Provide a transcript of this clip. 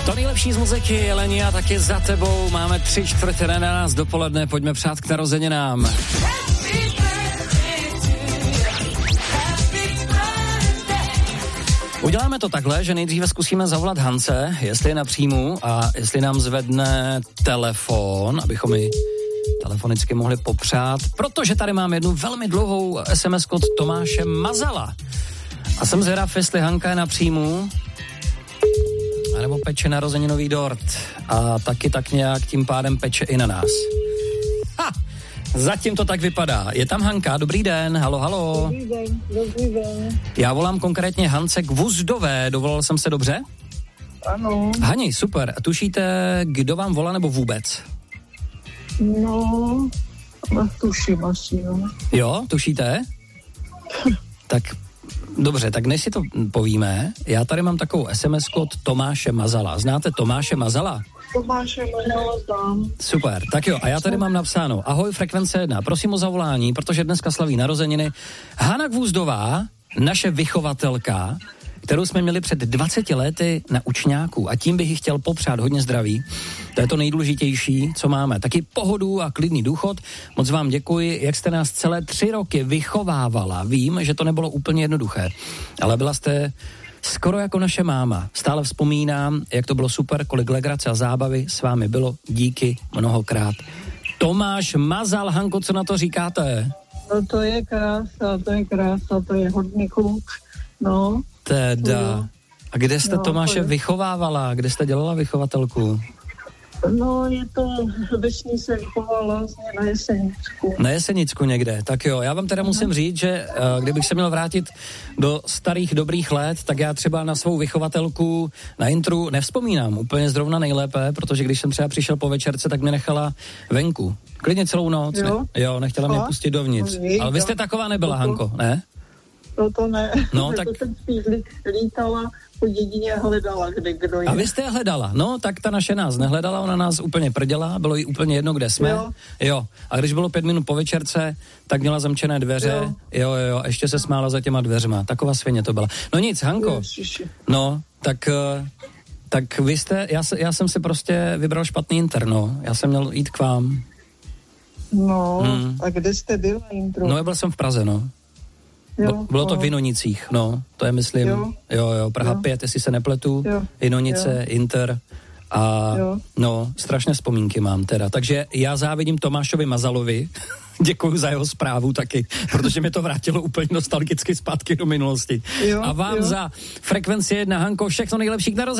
To nejlepší z muziky, Jeleni, a taky za tebou. Máme 3/4 na nás dopoledne, pojďme přát k narozeninám. Uděláme to takhle, že nejdříve zkusíme zavolat Hance, jestli je na příjmu a jestli nám zvedne telefon, abychom ji telefonicky mohli popřát, protože tady mám jednu velmi dlouhou SMS od Tomáše Mazala. A jsem zvědav, jestli Hanka je na příjmu, anebo peče narozeninový dort. A taky tak nějak tím pádem peče i na nás. Zatím to tak vypadá. Je tam Hanka, dobrý den, halo. Dobrý den. Já volám konkrétně Hance Gvuzdové, dovolal jsem se dobře? Ano. Hani, super. A tušíte, kdo vám volá nebo vůbec? No, tuším asi, no. Jo, tušíte? Tak dobře, tak než si to povíme, já tady mám takovou SMS-ku od Tomáše Mazala. Znáte Tomáše Mazala? Tomáše Mazala znám. Super, tak jo, a já tady mám napsáno: ahoj, frekvence 1, prosím o zavolání, protože dneska slaví narozeniny Hana Gvuzdová, naše vychovatelka, kterou jsme měli před 20 lety na učňáku, a tím bych ji chtěl popřát hodně zdraví. To je to nejdůležitější, co máme. Taky pohodu a klidný důchod. Moc vám děkuji, jak jste nás celé 3 roky vychovávala. Vím, že to nebylo úplně jednoduché, ale byla jste skoro jako naše máma. Stále vzpomínám, jak to bylo super, kolik legrace a zábavy s vámi bylo. Díky mnohokrát. Tomáš Mazal, Hanko, co na to říkáte? No to je krása, to je hodný kluk, no. Teda. A kde jste Tomáše vychovávala? Kde jste dělala vychovatelku? No, je to vesnice vychovala vlastně na Jesenicku. Na Jesenicku někde, tak jo. Já vám teda musím říct, že kdybych se měl vrátit do starých dobrých let, tak já třeba na svou vychovatelku na intru nevzpomínám úplně zrovna nejlépe, protože když jsem třeba přišel po večerce, tak mě nechala venku. Klidně celou noc. Jo? Nechtěla mě pustit dovnitř. Ale vy jste taková nebyla, Hanko, ne? To ne. No, tak... To jsem spíš lítala po dědině a hledala, kde kdo je. A vy jste je hledala. No, tak ta naše nás nehledala, ona nás úplně prděla, bylo jí úplně jedno, kde jsme. Jo. A když bylo 5 minut po večerce, tak měla zamčené dveře. Jo. A ještě se smála za těma dveřma. Taková svině to byla. No nic, Hanko. No, tak vy jste, já jsem si prostě vybral špatný inter, no. Já jsem měl jít k vám. No, a kde jste byla intro? No, já byl jsem v Praze, no. Bylo to v Jinonicích, no, to je myslím, jo, Praha 5, jestli se nepletu, Jinonice, Inter a no, strašné vzpomínky mám teda, takže já závidím Tomášovi Mazalovi, děkuju za jeho zprávu taky, protože mi to vrátilo úplně nostalgicky zpátky do minulosti. A vám za frekvenci 1, Hanko, všechno nejlepší k narozeninám.